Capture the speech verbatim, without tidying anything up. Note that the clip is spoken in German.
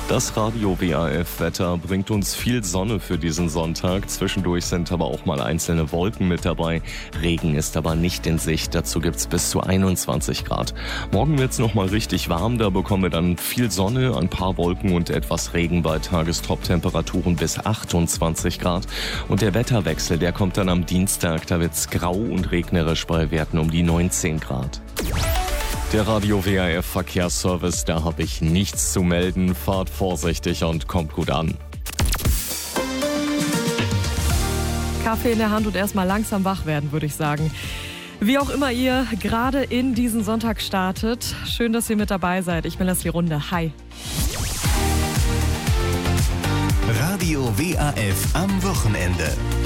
Das Radio W A F-Wetter bringt uns viel Sonne für diesen Sonntag. Zwischendurch sind aber auch mal einzelne Wolken mit dabei. Regen ist aber nicht in Sicht. Dazu gibt's bis zu einundzwanzig Grad. Morgen wird's noch mal richtig warm. Da bekommen wir dann viel Sonne, ein paar Wolken und etwas Regen bei Tagestop-Temperaturen bis achtundzwanzig Grad. Und der Wetterwechsel, der kommt dann am Dienstag. Da wird's grau und regnerisch bei Werten um die neunzehn Grad. Der Radio W A F-Verkehrsservice, da habe ich nichts zu melden. Fahrt vorsichtig und kommt gut an. Kaffee in der Hand und erstmal langsam wach werden, würde ich sagen. Wie auch immer ihr gerade in diesen Sonntag startet, schön, dass ihr mit dabei seid. Ich bin Leslie Runde. Hi. Radio W A F am Wochenende.